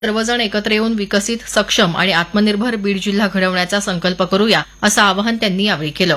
सर्वजण एकत्र येऊन विकसित, सक्षम आणि आत्मनिर्भर बीड जिल्हा घडवण्याचा संकल्प करूया असं आवाहन त्यांनी यावेळी केलं.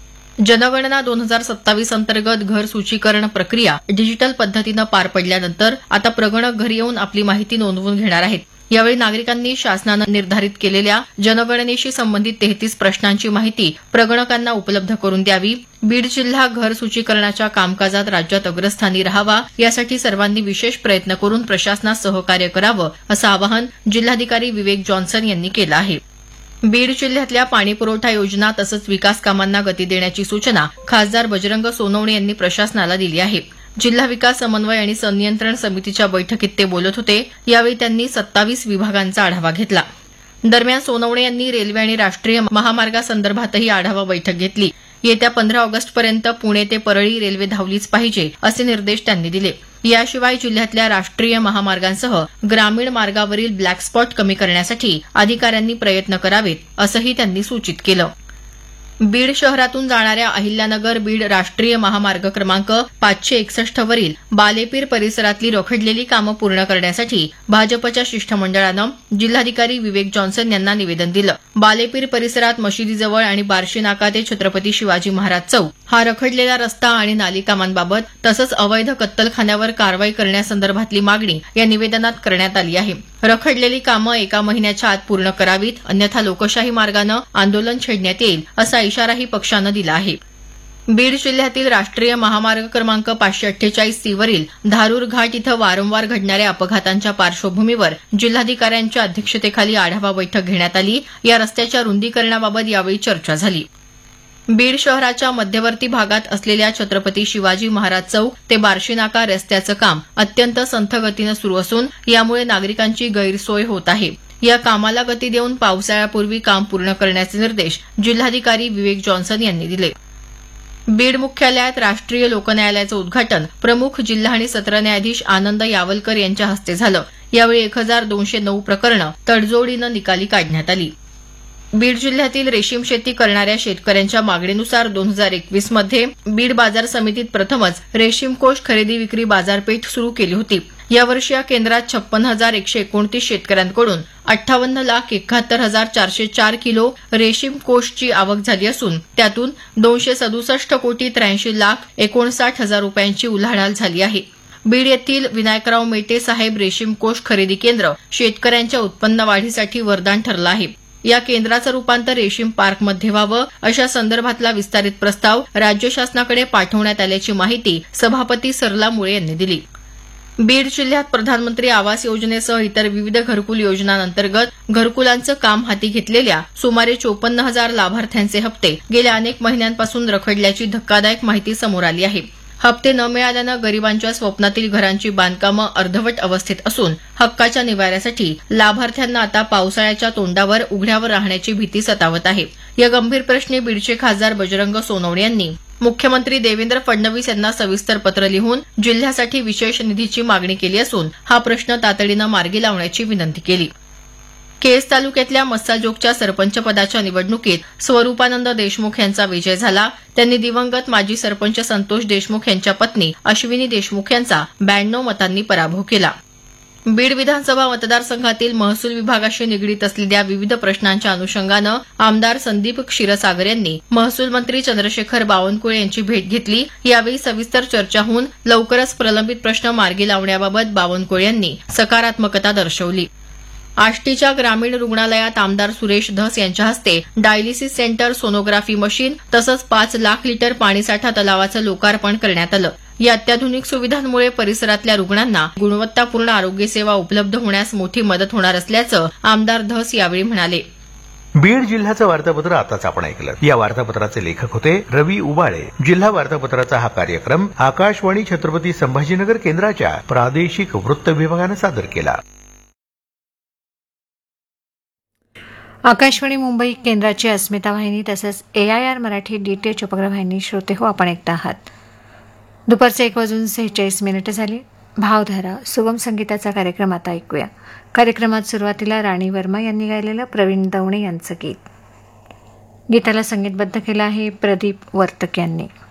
जनगणना 2027 अंतर्गत घर सूचीकरण प्रक्रिया डिजिटल पद्धतीनं पार पडल्यानंतर आता प्रगणक घरी येऊन आपली माहिती नोंदवून घेणार आहेत. यावेळी नागरिकांनी शासनानं निर्धारित केलेल्या जनगणनेशी संबंधित 33 प्रश्नांची माहिती प्रगणकांना उपलब्ध करून द्यावी. बीड जिल्हा घर सूचीकरणाच्या कामकाजात राज्यात अग्रस्थानी राहावा यासाठी सर्वांनी विशेष प्रयत्न करून प्रशासनास सहकार्य करावं असं आवाहन जिल्हाधिकारी विवेक जॉन्सन यांनी केलं आहे. बीड जिल्ह्यातल्या पाणीपुरवठा योजना तसंच विकास कामांना गती देण्याची सूचना खासदार बजरंग सोनवणे यांनी प्रशासनाला दिली आहे. जिल्हा विकास समन्वय आणि संनियंत्रण समितीच्या बैठकीत ते बोलत होते. यावेळी त्यांनी 27 विभागांचा आढावा घेतला. दरम्यान सोनवणे यांनी रेल्वे आणि राष्ट्रीय महामार्गासंदर्भातही आढावा बैठक घेतली. येत्या 15 ऑगस्टपर्यंत पुणे ते परळी रेल्वे धावलीच पाहिजे असे निर्देश त्यांनी दिले. याशिवाय जिल्ह्यातल्या राष्ट्रीय महामार्गांसह ग्रामीण मार्गावरील ब्लॅक स्पॉट कमी करण्यासाठी अधिकाऱ्यांनी प्रयत्न करावेत असंही त्यांनी सूचित केलं. बीड शहरातून जाणाऱ्या अहिल्यानगर बीड राष्ट्रीय महामार्ग क्रमांक 561 वरील बालेपीर परिसरातली रखडलेली कामं पूर्ण करण्यासाठी भाजपच्या शिष्टमंडळानं जिल्हाधिकारी विवेक जॉन्सन यांना निवेदन दिलं. बालेपीर परिसरात मशिदीजवळ आणि बार्शी नाका ते छत्रपती शिवाजी महाराज चौक हा रखडलेला रस्ता आणि नाली कामांबाबत तसंच अवैध कत्तलखान्यावर कारवाई करण्यासंदर्भातली मागणी या निवेदनात करण्यात आली आहे. रखडलेली कामं 1 महिन्याच्या आत पूर्ण करावीत, अन्यथा लोकशाही मार्गानं आंदोलन छेडण्यात येईल असा इशाराही पक्षानं दिला आहे. बीड जिल्ह्यातील राष्ट्रीय महामार्ग क्रमांक 548 वरील धारूर घाट इथं वारंवार घडणाऱ्या अपघातांच्या पार्श्वभूमीवर जिल्हाधिकाऱ्यांच्या अध्यक्षतेखाली आढावा बैठक घेण्यात आली. या रस्त्याच्या रुंदीकरणाबाबत यावेळी चर्चा झाली. बीड शहराच्या मध्यवर्ती भागात असलेल्या छत्रपती शिवाजी महाराज चौक ते बार्शी नाका रस्त्याचं काम अत्यंत संथ गतीनं सुरू असून यामुळे नागरिकांची गैरसोय होत आहे. या कामाला गती देऊन पावसाळ्यापूर्वी काम पूर्ण करण्याचे निर्देश जिल्हाधिकारी विवेक जॉन्सन यांनी दिले. बीड मुख्यालयात राष्ट्रीय लोकन्यायालयाचं उद्घाटन प्रमुख जिल्हा आणि सत्र न्यायाधीश आनंद यावलकर यांच्या हस्ते झालं. यावेळी 1209 प्रकरणं तडजोडीनं निकाली काढण्यात आली. बीड जिल्ह्यातील रेशीम शेती करणाऱ्या शेतकऱ्यांच्या मागणीनुसार 2021 मध्ये बीड बाजार समितीत प्रथमच रेशीम कोष खरेदी विक्री बाजारपेठ सुरू केली होती. यावर्षी या केंद्रात 56,129 शेतकऱ्यांकडून 58,71,404 किलो रेशीम कोषची आवक झाली असून त्यातून 267,83,59,000 रुपयांची उलाढाल झाली आहे. बीड येथील विनायकराव मेटे साहेब रेशीम कोष खरेदी केंद्र शेतकऱ्यांच्या उत्पन्न वाढीसाठी वरदान ठरलं आहे. या केंद्राचं रूपांतर रेशीम पार्कमध्ये व्हावं अशा संदर्भातला विस्तारित प्रस्ताव राज्य शासनाकडे पाठवण्यात आल्याची माहिती सभापती सरला मुळे यांनी दिली. बीड जिल्ह्यात प्रधानमंत्री आवास योजनेसह इतर विविध घरकुल योजनांअंतर्गत घरकुलांचं काम हाती घेतलेल्या सुमारे 54,000 लाभार्थ्यांचे हप्ते गेल्या अनेक महिन्यांपासून रखडल्याची धक्कादायक माहिती समोर आली आहे. हप्ते न मिळाल्यानं गरिबांच्या स्वप्नातील घरांची बांधकामं अर्धवट अवस्थेत असून हक्काच्या निवाऱ्यासाठी लाभार्थ्यांना आता पावसाळ्याच्या तोंडावर उघड्यावर राहण्याची भीती सतावत आहे. या गंभीर प्रश्नी बीडचे खासदार बजरंग सोनवणे यांनी मुख्यमंत्री देवेंद्र फडणवीस यांना सविस्तर पत्र लिहून जिल्ह्यासाठी विशेष निधीची मागणी केली असून हा प्रश्न तातडीनं मार्गी लावण्याची विनंती केली. केज तालुक्यातल्या मस्साजोगच्या सरपंच पदाच्या निवडणुकीत स्वरूपानंद देशमुख यांचा विजय झाला. त्यांनी दिवंगत माजी सरपंच संतोष देशमुख यांच्या पत्नी अश्विनी देशमुख यांचा 92 मतांनी पराभव केला. बीड विधानसभा मतदारसंघातील महसूल विभागाशी निगडीत असलेल्या विविध प्रश्नांच्या अनुषंगानं आमदार संदीप क्षीरसागर यांनी महसूल मंत्री चंद्रशेखर बावनकुळे यांची भेट घेतली. यावेळी सविस्तर चर्चा होऊन लवकरच प्रलंबित प्रश्न मार्गी लावण्याबाबत बावनकुळे यांनी सकारात्मकता दर्शवली. आष्टीच्या ग्रामीण रुग्णालयात आमदार सुरेश धस यांच्या हस्ते डायलिसिस सेंटर, सोनोग्राफी मशीन तसंच 5 लाख लिटर पाणीसाठा तलावाचं लोकार्पण करण्यात आलं. या अत्याधुनिक सुविधांमुळे परिसरातल्या रुग्णांना गुणवत्तापूर्ण आरोग्य सेवा उपलब्ध होण्यास मोठी मदत होणार असल्याचं आमदार धस यावेळी म्हणाले. बीड जिल्ह्याचं वार्तापत्र आताच आपण ऐकलं. या वार्तापत्राचे लेखक होते रवी उबाळे. जिल्हा वार्तापत्राचा हा कार्यक्रम आकाशवाणी छत्रपती संभाजीनगर केंद्राच्या प्रादेशिक वृत्त विभागानं सादर केला. आकाशवाणी मुंबई केंद्राची अस्मिता वाहिनी तसंच AIR मराठी DTH उपग्रहवाहिनी श्रोते हो आपण ऐकता आहात. दुपारचे 1:46 झाले. भावधारा सुगम संगीताचा कार्यक्रम आता ऐकूया. कार्यक्रमात सुरुवातीला राणी वर्मा यांनी गायलेलं प्रवीण दवणे यांचं गीत. गीताला संगीतबद्ध केलं आहे प्रदीप वर्तक यांनी.